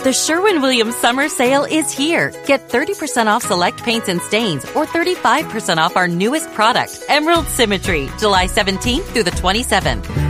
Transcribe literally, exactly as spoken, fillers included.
The Sherwin-Williams Summer Sale is here. Get thirty percent off select paints and stains or thirty-five percent off our newest product, Emerald Symmetry, July seventeenth through the twenty-seventh.